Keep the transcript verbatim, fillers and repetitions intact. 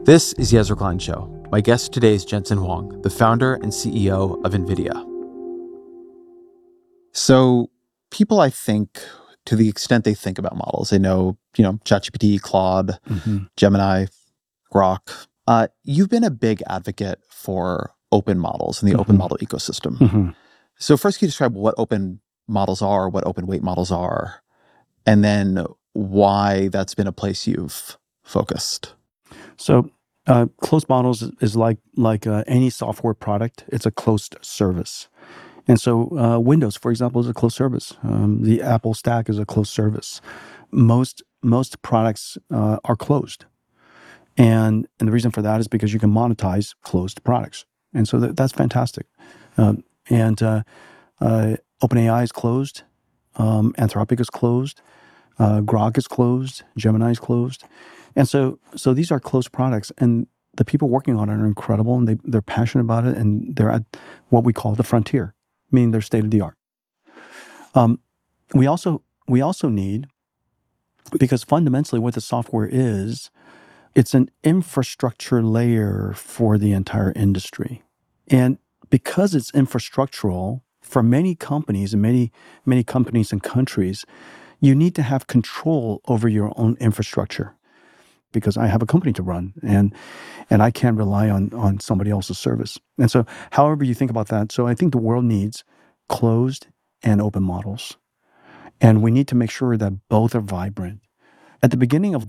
This is the Ezra Klein Show. My guest today is Jensen Huang, the founder and C E O of NVIDIA. So people, I think, to the extent they think about models, they know, you know, ChatGPT, Claude, Mm-hmm. Gemini, Grok. Uh, you've been a big advocate for open models and the Mm-hmm. open model ecosystem. Mm-hmm. So first, can you describe what open models are, what open weight models are, and then why that's been a place you've focused? So, uh, closed models is, is like like uh, any software product. It's a closed service, and so uh, Windows, for example, is a closed service. Um, the Apple stack is a closed service. Most most products uh, are closed, and and the reason for that is because you can monetize closed products, and so that, that's fantastic. Um, and uh, uh, OpenAI is closed. Um, Anthropic is closed. Uh, Grok is closed. Gemini is closed. And so, so these are closed products, and the people working on it are incredible, and they they're passionate about it, and they're at what we call the frontier, meaning they're state of the art. Um, we also we also need, because fundamentally what the software is, it's an infrastructure layer for the entire industry, and because it's infrastructural for many companies and many many companies and countries, you need to have control over your own infrastructure. Because I have a company to run, and and I can't rely on on somebody else's service. And so, however you think about that, so I think the world needs closed and open models, and we need to make sure that both are vibrant. At the beginning of